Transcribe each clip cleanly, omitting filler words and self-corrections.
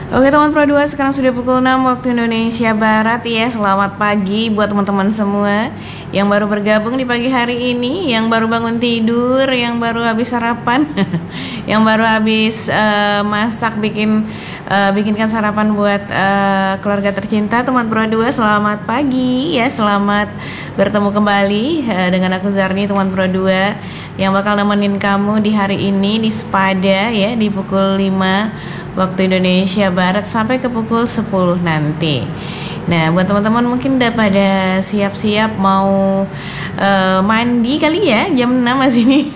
Oke teman Pro 2, sekarang sudah pukul 6 waktu Indonesia Barat ya. Selamat pagi buat teman-teman semua yang baru bergabung di pagi hari ini, yang baru bangun tidur, yang baru habis sarapan, yang baru habis masak, bikinkan sarapan buat keluarga tercinta. Teman Pro 2, selamat pagi ya. Selamat bertemu kembali dengan aku Zarni, teman Pro 2, yang bakal nemenin kamu di hari ini di Sepada ya, di pukul 5 waktu Indonesia Barat sampai ke pukul 10 nanti. Nah, buat teman-teman mungkin udah pada siap-siap mau mandi kali ya, jam 6 masih nih.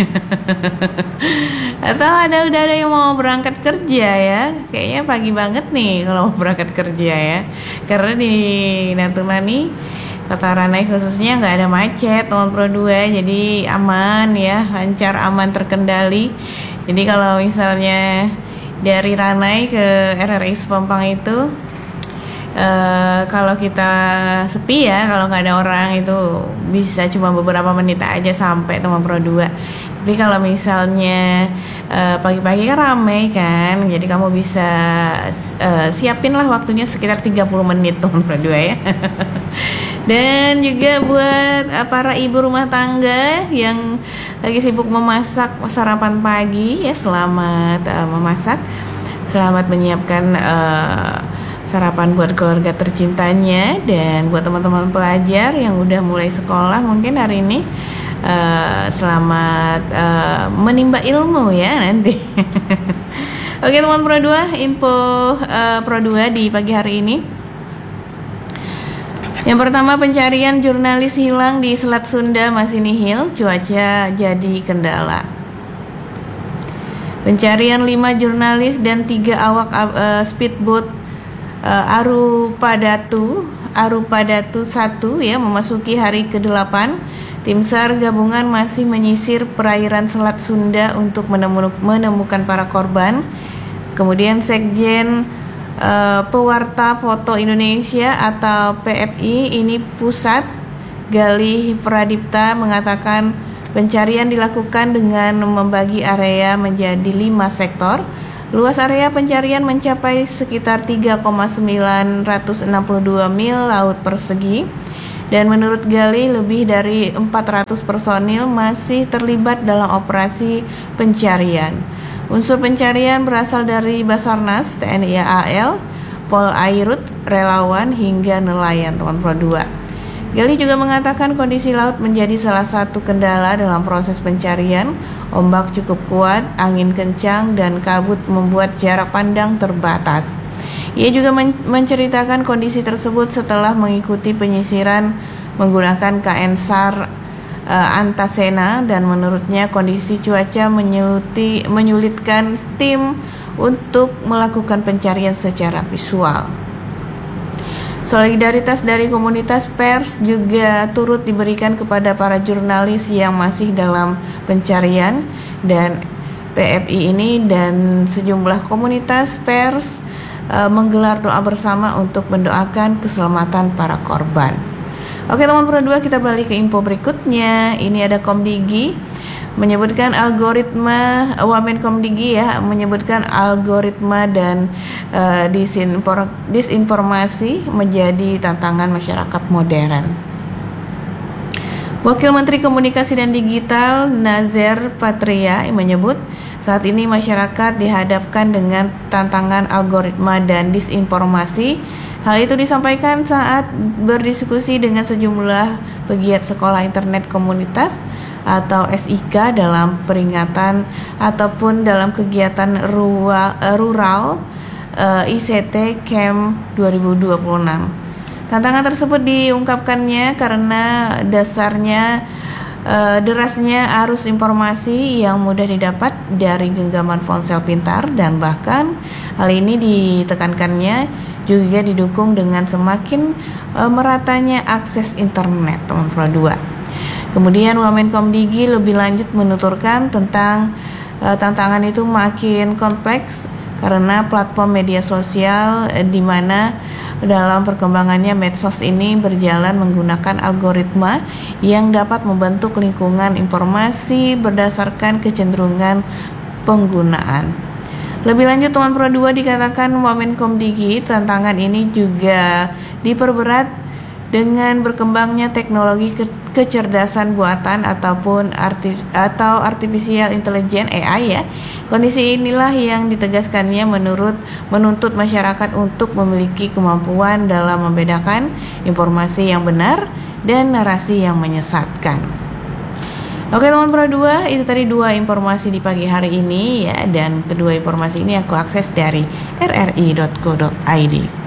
Atau udah ada yang mau berangkat kerja ya. Kayaknya pagi banget nih kalau mau berangkat kerja ya. Karena di Natuna nih, Kota Ranai khususnya nggak ada macet, teman Pro 2, jadi aman ya, lancar, aman, terkendali. Jadi kalau misalnya dari Ranai ke RRI Sepompang itu kalau kita sepi ya, kalau nggak ada orang itu bisa cuma beberapa menit aja sampai, teman Pro 2. Tapi kalau misalnya pagi-pagi kan ramai kan, jadi kamu bisa siapin lah waktunya sekitar 30 menit, teman Pro 2 ya. Dan juga buat para ibu rumah tangga yang lagi sibuk memasak sarapan pagi ya, selamat memasak, selamat menyiapkan sarapan buat keluarga tercintanya. Dan buat teman-teman pelajar yang udah mulai sekolah mungkin hari ini, selamat menimba ilmu ya nanti. Oke teman Pro 2, info Pro 2 di pagi hari ini. Yang pertama, pencarian jurnalis hilang di Selat Sunda masih nihil, cuaca jadi kendala. Pencarian 5 jurnalis dan 3 awak speedboat Arupadatu 1 ya memasuki hari ke-8. Tim SAR gabungan masih menyisir perairan Selat Sunda untuk menemukan para korban. Kemudian Sekjen Pewarta Foto Indonesia atau PFI ini Pusat, Galih Pradipta, mengatakan pencarian dilakukan dengan membagi area menjadi 5 sektor. Luas area pencarian mencapai sekitar 3,962 mil laut persegi. Dan menurut Galih, lebih dari 400 personil masih terlibat dalam operasi pencarian. Unsur pencarian berasal dari Basarnas, TNI AL, Polairut, relawan, hingga nelayan, teman Pro 2. Gali juga mengatakan kondisi laut menjadi salah satu kendala dalam proses pencarian. Ombak cukup kuat, angin kencang, dan kabut membuat jarak pandang terbatas. Ia juga menceritakan kondisi tersebut setelah mengikuti penyisiran menggunakan KN SAR Antasena, dan menurutnya kondisi cuaca menyulitkan tim untuk melakukan pencarian secara visual. Solidaritas dari komunitas pers juga turut diberikan kepada para jurnalis yang masih dalam pencarian, dan PFI ini dan sejumlah komunitas pers menggelar doa bersama untuk mendoakan keselamatan para korban. Oke teman Pro 2, kita balik ke info berikutnya. Ini ada Komdigi menyebutkan algoritma, Wamenkomdigi ya, menyebutkan algoritma dan disinformasi menjadi tantangan masyarakat modern. Wakil Menteri Komunikasi dan Digital Nazar Patria menyebut saat ini masyarakat dihadapkan dengan tantangan algoritma dan disinformasi. Hal itu disampaikan saat berdiskusi dengan sejumlah pegiat sekolah internet komunitas atau SIK dalam peringatan ataupun dalam kegiatan rural ICT Camp 2026. Tantangan tersebut diungkapkannya karena derasnya arus informasi yang mudah didapat dari genggaman ponsel pintar, dan bahkan hal ini ditekankannya juga didukung dengan semakin meratanya akses internet, teman Pro 2. Kemudian Wamenkomdigi lebih lanjut menuturkan tentang tantangan itu makin kompleks karena platform media sosial di mana dalam perkembangannya medsos ini berjalan menggunakan algoritma yang dapat membentuk lingkungan informasi berdasarkan kecenderungan penggunaan. Lebih lanjut teman Pro 2 dikatakan Wamenkumdigi, tantangan ini juga diperberat dengan berkembangnya teknologi kecerdasan buatan ataupun artificial intelligence AI ya. Kondisi inilah yang ditegaskannya menuntut masyarakat untuk memiliki kemampuan dalam membedakan informasi yang benar dan narasi yang menyesatkan. Oke teman Pro 2, itu tadi 2 informasi di pagi hari ini ya, dan kedua informasi ini aku akses dari rri.co.id.